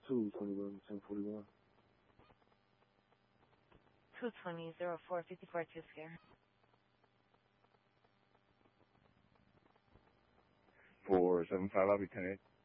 21, 1041. 220-04-54 2 scare. 475, I'll be 10-8.